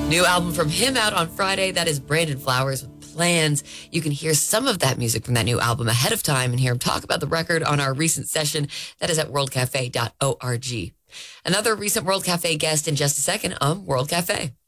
New album from him out on Friday. That is Brandon Flowers with Plans. You can hear some of that music from that new album ahead of time and hear him talk about the record on our recent session. That is at worldcafe.org. Another recent World Cafe guest in just a second on World Cafe.